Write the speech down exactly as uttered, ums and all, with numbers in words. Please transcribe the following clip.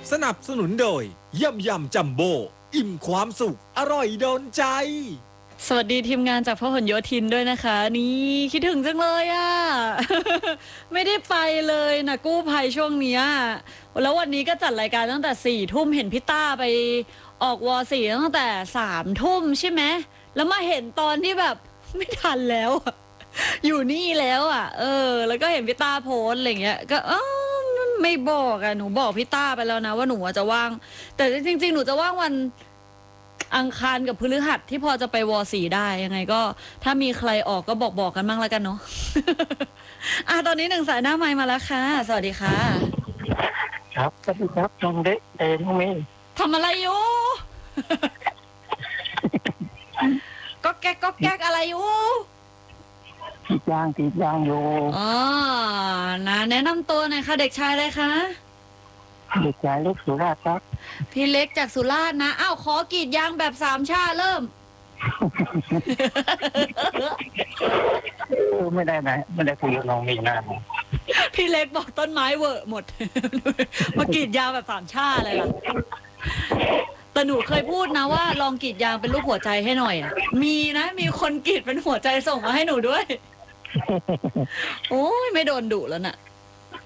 สนับสนุนโดยยำยำจัมโบ้อิ่มความสุขอร่อยโดนใจสวัสดีทีมงานจากพหลโยธินด้วยนะคะนี่คิดถึงจังเลยอะ ไม่ได้ไปเลยนะกู้ภัยช่วงนี้แล้ววันนี้ก็จัดรายการตั้งแต่สี่ทุ่มเห็นพี่ต้าไปออกวอสี่ตั้งแต่สามทุ่มใช่ไหมแล้วมาเห็นตอนที่แบบไม่ทันแล้ว อยู่นี่แล้วอ่ะเออแล้วก็เห็นพี่ต้าโพสอะไรเงี้ยก็เออไม่บอกอ่ะหนูบอกพี่ต้าไปแล้วนะว่าหนูจะว่างแต่จริงๆหนูจะว่างวันอังคารกับพฤหัสที่พอจะไปวอสี่ได้ยังไงก็ถ้ามีใครออกก็บอกบอกกันบ้างแล้วกันเนาะ อ่ะตอนนี้หนึ่งสายหน้าไมค์มาแล้วค่ะสวัสดีค่ะครับสวัสดีครับน้องเด็กเอ็น้องเมย์ทำอะไรอยู่ ก็แก๊กก็แก๊กอะไรอยู่ติดยางติดยางอยู่อ๋อนะแนะนำตัวหน่อยค่ะเด็กชายอะไรคะเด็กชายเล็กสุราษฎร์ครับพี่เล็กจากสุราษฎร์นะอ้าวขอกรีดยางแบบสามชาเริ่มไม่ได้ไหมไม่ได้คุยกับน้องมีนานพี่เล็กบอกต้นไม้เวอะหมด มากรีดยางแบบสามชาอะไรล่ะแต่หนูเคยพูดนะว่าลองกรีดยางเป็นรูปหัวใจให้หน่อยอ่ะมีนะมีคนกรีดเป็นหัวใจส่งมาให้หนูด้วย โอ้ยไม่โดนดุแล้วน่ะ